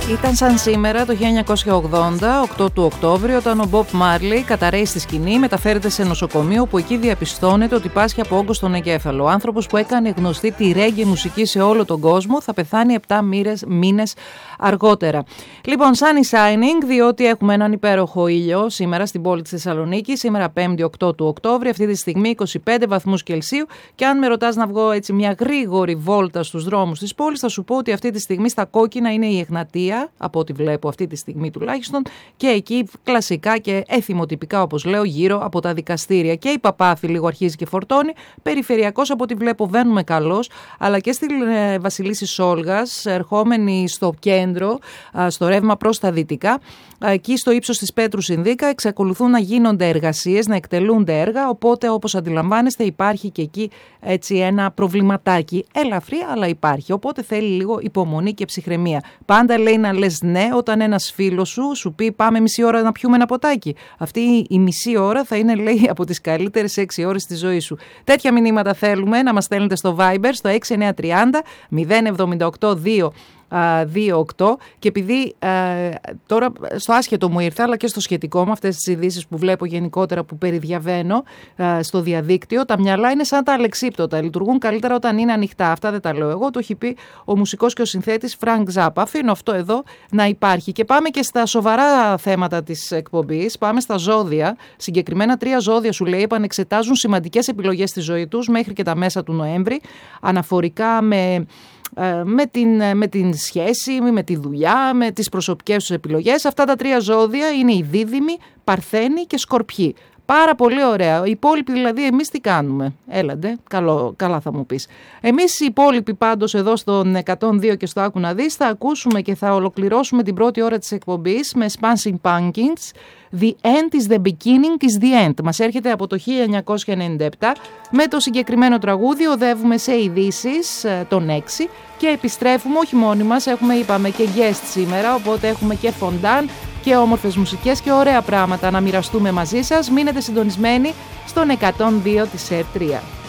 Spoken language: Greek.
Ήταν σαν σήμερα το 1980, 8 του Οκτώβρη, όταν ο Bob Marley καταρρέει στη σκηνή, μεταφέρεται σε νοσοκομείο που εκεί διαπιστώνεται ότι πάσχει από όγκο στον εγκέφαλο. Ο άνθρωπος που έκανε γνωστή τη ρέγγε μουσική σε όλο τον κόσμο θα πεθάνει 7 μήνες αργότερα. Λοιπόν, sunny shining, διότι έχουμε έναν υπέροχο ήλιο σήμερα στην πόλη της Θεσσαλονίκης, σήμερα 5η 8 του Οκτώβρη, αυτή τη στιγμή 25 βαθμούς Κελσίου. Και αν με ρωτάς να βγω έτσι μια γρήγορη βόλτα στους δρόμους της πόλης, θα σου πω ότι αυτή τη στιγμή στα κόκκινα είναι η Εγνατία, από ό,τι βλέπω αυτή τη στιγμή τουλάχιστον, και εκεί κλασικά και εθιμοτυπικά, όπως λέω, γύρω από τα δικαστήρια. Και η Παπάθη λίγο αρχίζει και φορτώνει. Περιφερειακός, από ό,τι βλέπω, βαίνουμε καλώς, αλλά και στη Βασιλίσσης Σόλγας, ερχόμενοι στο κέντρο, στο ρεύμα προς τα δυτικά, εκεί στο ύψος της Πέτρου Συνδίκα, εξακολουθούν να γίνονται εργασίες, να εκτελούνται έργα, οπότε όπως αντιλαμβάνεστε υπάρχει και εκεί έτσι ένα προβληματάκι, ελαφρύ αλλά υπάρχει, οπότε θέλει λίγο υπομονή και ψυχραιμία. Πάντα λέει να λες ναι όταν ένας φίλος σου πει πάμε μισή ώρα να πιούμε ένα ποτάκι. Αυτή η μισή ώρα θα είναι, λέει, από τις καλύτερες 6 ώρες της ζωής σου. Τέτοια μηνύματα θέλουμε να μας στέλνετε στο Viber, στο 6930 078 2-8, και επειδή τώρα στο άσχετο μου ήρθε, αλλά και στο σχετικό με αυτές τις ειδήσεις που βλέπω γενικότερα, που περιδιαβαίνω στο διαδίκτυο, τα μυαλά είναι σαν τα αλεξίπτωτα, λειτουργούν καλύτερα όταν είναι ανοιχτά. Αυτά δεν τα λέω εγώ, το έχει πει ο μουσικός και ο συνθέτης Frank Zappa. Αφήνω αυτό εδώ να υπάρχει και πάμε και στα σοβαρά θέματα της εκπομπής. Πάμε στα ζώδια. Συγκεκριμένα 3 ζώδια, σου λέει, επανεξετάζουν σημαντικές επιλογές στη ζωή τους μέχρι και τα μέσα του Νοέμβρη, αναφορικά με την σχέση, με τη δουλειά, με τις προσωπικές τους επιλογές. Αυτά τα 3 ζώδια είναι οι Δίδυμοι, Παρθένοι και Σκορπιοί. Πάρα πολύ ωραία. Οι υπόλοιποι δηλαδή, εμείς τι κάνουμε? Έλαντε, καλά θα μου πεις. Εμείς οι υπόλοιποι πάντως εδώ στον 102 και στο Άκου να δεις, θα ακούσουμε και θα ολοκληρώσουμε την πρώτη ώρα της εκπομπής με Smashing Pumpkins. The end is the beginning is the end. Μας έρχεται από το 1997. Με το συγκεκριμένο τραγούδι οδεύουμε σε ειδήσεις των 6 και επιστρέφουμε όχι μόνοι μας, είπαμε και guest σήμερα, οπότε έχουμε και φοντάν και όμορφες μουσικές και ωραία πράγματα να μοιραστούμε μαζί σας. Μείνετε συντονισμένοι στον 102 της ΕΡΤ3.